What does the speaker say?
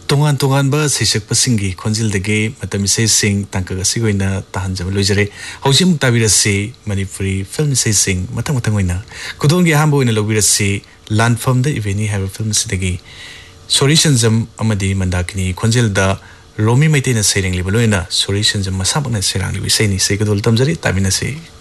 तोंगान तोंगान बा सिसक पसिंगी खोंजिल दगे मतम से सिंग तंका गसिगोइना ताहन जब लोजरे हौजिम ताबिरसे मणिपुरी फिल्म से सिंग Matang Matang ओइना खुदोंगी हांबो ओइना लोबिरसे लानफम the इवेनी have film सिदगी sorry संजम अमदी Mandakini खोंजिल दा रोमी मैतेना सेरेंग लिबलोइना सोरी संजम मसाबना सेरांग लिबि सैनी सेगदोल तमजरी ताबिनसे